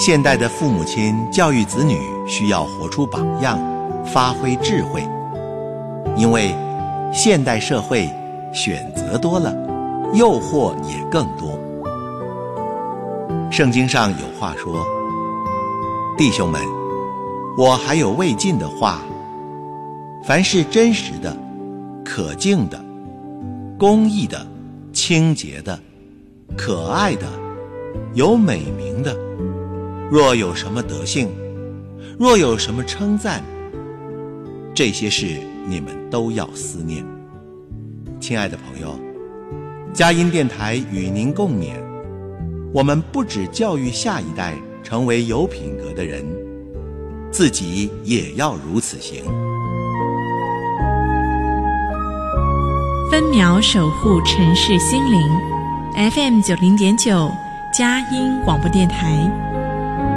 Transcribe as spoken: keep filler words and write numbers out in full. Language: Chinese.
现代的父母亲教育子女需要活出榜样，发挥智慧，因为现代社会选择多了，诱惑也更多。圣经上有话说，弟兄们，我还有未尽的话，凡是真实的、可敬的、公义的、清洁的、可爱的、有美名的，若有什么德性，若有什么称赞，这些事你们都要思念。亲爱的朋友，佳音电台与您共勉，我们不只教育下一代成为有品格的人，自己也要如此行。 分秒守护城市心灵 ，F M 九零点九，佳音广播电台。